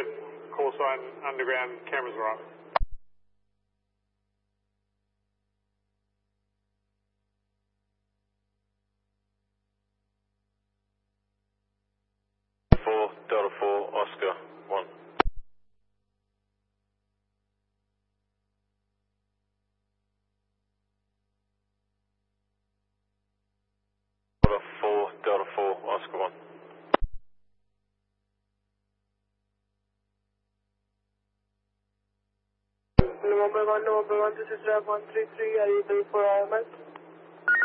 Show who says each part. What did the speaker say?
Speaker 1: said call sign underground cameras are up.
Speaker 2: Delta 4, Oscar 1. Delta 4, Oscar 1.
Speaker 3: November 1, this is Rev 133, are you ready for IMS?